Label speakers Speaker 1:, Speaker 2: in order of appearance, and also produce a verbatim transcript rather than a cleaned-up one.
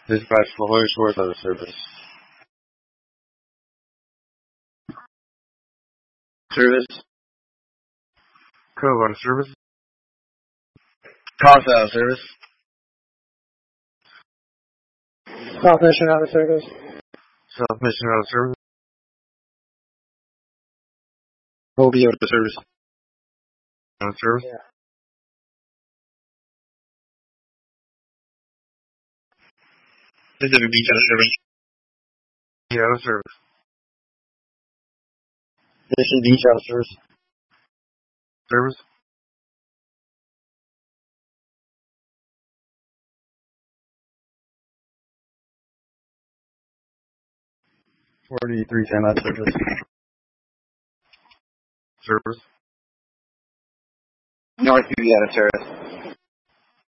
Speaker 1: Dispatch for short out of service. Service. Cove out of service. Cost out of service.
Speaker 2: South Mission out of service.
Speaker 1: South Mission out of service.
Speaker 2: Hoagie out of service.
Speaker 1: Out of service.
Speaker 2: Yeah.
Speaker 1: Pacific Beach out of service. Yeah, out of service.
Speaker 2: Mission Beach out of service.
Speaker 1: Service.
Speaker 2: forty-three ten out of service.
Speaker 1: Service.
Speaker 2: North Beauty out of service.